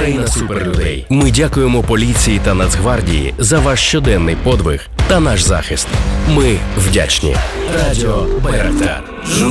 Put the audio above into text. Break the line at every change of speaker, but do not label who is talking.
Країна суперлюдей. Ми дякуємо поліції та Нацгвардії за ваш щоденний подвиг та наш захист. Ми вдячні. Радіо Байрактар.